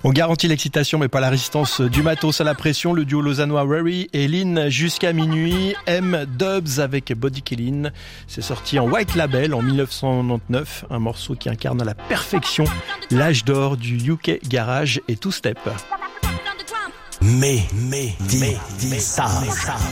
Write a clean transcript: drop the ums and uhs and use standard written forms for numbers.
On garantit l'excitation mais pas la résistance du matos à la pression. Le duo lausannois Rory et Lynn jusqu'à minuit. M Dubs avec Body Killin. C'est sorti en White Label en 1999. Un morceau qui incarne à la perfection l'âge d'or du UK Garage et Two Step. Mais, dis ça.